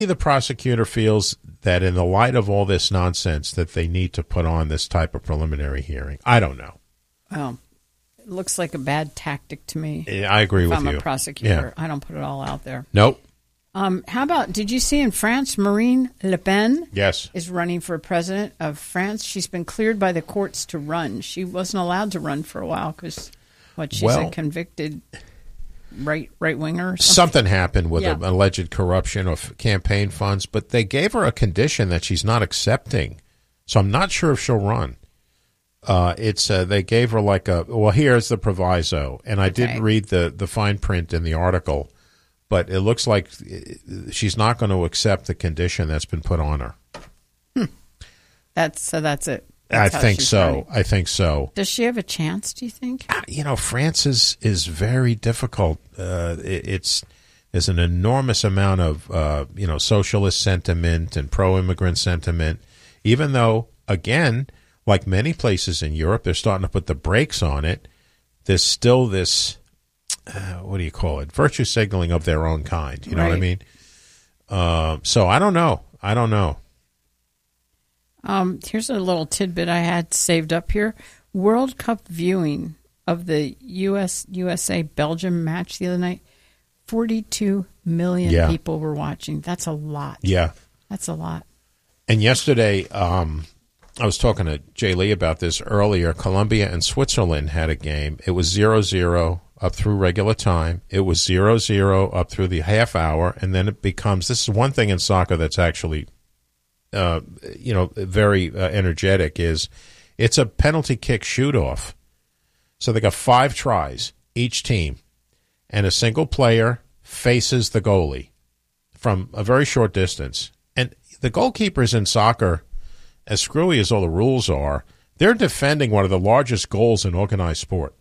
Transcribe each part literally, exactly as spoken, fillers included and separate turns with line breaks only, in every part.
The prosecutor feels that in the light of all this nonsense that they need to put on this type of preliminary hearing. I don't know.
Well, it looks like a bad tactic to me.
I agree with you.
If I'm a prosecutor,
yeah.
I don't put it all out there.
Nope.
Um, how about, did you see in France, Marine Le Pen
yes.
is running for president of France? She's been cleared by the courts to run. She wasn't allowed to run for a while because, what, she's well, a convicted right right winger or something?
Something happened with
yeah.
an alleged corruption of campaign funds, but they gave her a condition that she's not accepting. So I'm not sure if she'll run. Uh, it's uh, they gave her like a, well, here's the proviso. And I
okay.
didn't read the, the fine print in the article, but it looks like she's not going to accept the condition that's been put on her.
Hmm. That's so that's it.
I think so. Running. I think so.
Does she have a chance, do you think?
You know, France is, is very difficult. Uh, it, it's there's an enormous amount of, uh, you know, socialist sentiment and pro-immigrant sentiment, even though, again, like many places in Europe, they're starting to put the brakes on it. There's still this, uh, what do you call it, virtue signaling of their own kind. You know
right.
what I mean? Uh, so I don't know. I don't know.
Um, here's a little tidbit I had saved up here. World Cup viewing of the U S U S A Belgium match the other night. forty-two million
yeah.
people were watching. That's a lot.
Yeah.
That's a lot.
And yesterday, um, I was talking to Jay Lee about this earlier. Colombia and Switzerland had a game. It was zero zero up through regular time. It was zero zero up through the half hour. And then it becomes, this is one thing in soccer that's actually Uh, you know, very uh, energetic, is it's a penalty kick shoot-off. So they got five tries, each team, and a single player faces the goalie from a very short distance. And the goalkeepers in soccer, as screwy as all the rules are, they're defending one of the largest goals in organized sport.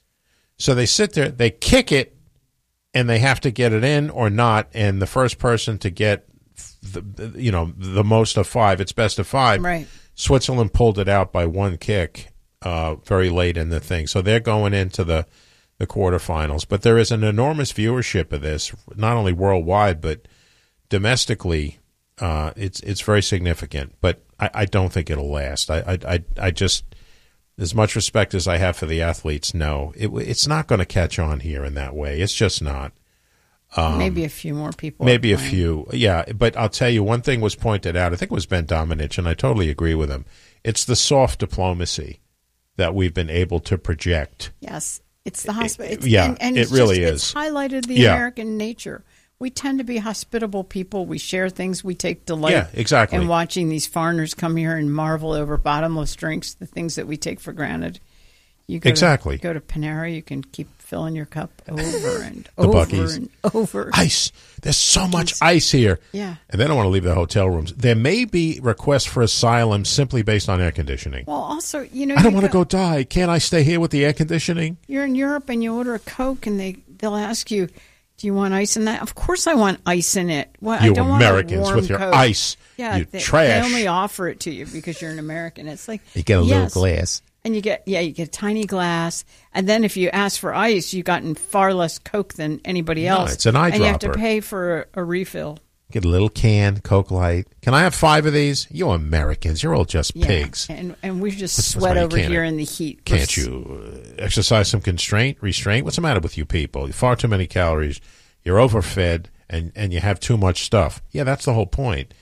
So they sit there, they kick it, and they have to get it in or not, and the first person to get The, you know, the most of five. It's best of five.
Right.
Switzerland pulled it out by one kick uh, very late in the thing. So they're going into the, the quarterfinals. But there is an enormous viewership of this, not only worldwide, but domestically. Uh, it's it's very significant. But I, I don't think it'll last. I, I, I, I just, as much respect as I have for the athletes, no. It, it's not going to catch on here in that way. It's just not.
Um, maybe a few more people.
Maybe a few, yeah. But I'll tell you, one thing was pointed out. I think it was Ben Domenech, and I totally agree with him. It's the soft diplomacy that we've been able to project.
Yes, it's the hospital.
Yeah,
and, and
it
it's
really
just,
is.
It's highlighted the
yeah.
American nature. We tend to be hospitable people. We share things. We take delight
yeah, exactly.
in watching these foreigners come here and marvel over bottomless drinks, the things that we take for granted. You go
exactly.
To, go to Panera, you can keep filling your cup over and
the
over
Buc-ee's.
and over.
Ice. There's so much ice here.
Yeah.
And they don't want to leave the hotel rooms. There may be requests for asylum simply based on air conditioning.
Well, also, you know,
I don't
you
want to go die. Can't I stay here with the air conditioning?
You're in Europe and you order a Coke and they, they'll ask you, do you want ice in that? Of course I want ice in it. Well,
you
I don't
Americans
want a warm
with your
Coke.
ice.
Yeah,
you
they,
trash.
They only offer it to you because you're an American. It's like
you get a
yes.
little glass.
And you get, yeah, you get a tiny glass. And then if you ask for ice, you've gotten far less Coke than anybody else.
No, it's an eyedropper.
And you have to pay for a, a refill.
Get a little can, Coke Light. Can I have five of these? You Americans, you're all just
yeah.
pigs.
And and we just
what's,
sweat
what's
over here in the heat.
Can't We're, you uh, exercise some constraint, restraint? What's the matter with you people? Far too many calories. You're overfed, and, and you have too much stuff. Yeah, that's the whole point.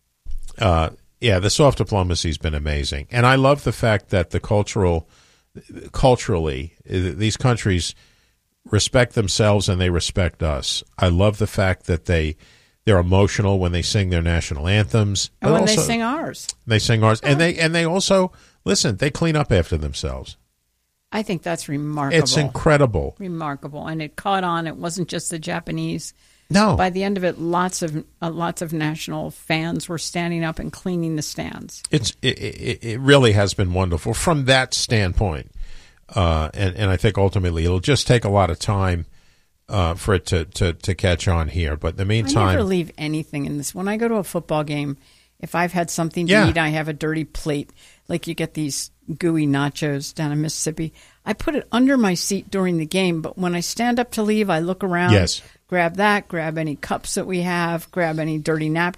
Uh, yeah, the soft diplomacy has been amazing. And I love the fact that the cultural... Culturally, these countries respect themselves and they respect us. I love the fact that they they're emotional when they sing their national anthems,
and when
also,
they sing ours.
They sing ours, and they and they also listen. They clean up after themselves.
I think that's remarkable.
It's incredible,
remarkable, and it caught on. It wasn't just the Japanese.
No.
By the end of it, lots of uh, lots of national fans were standing up and cleaning the stands.
It's it, it, it really has been wonderful from that standpoint, uh, and and I think ultimately it'll just take a lot of time uh, for it to, to, to catch on here. But in the meantime,
I never leave anything in this. When I go to a football game, if I've had something to
yeah.
eat, I have a dirty plate. Like you get these gooey nachos down in Mississippi. I put it under my seat during the game, but when I stand up to leave, I look around.
Yes.
grab that, grab any cups that we have, grab any dirty napkins.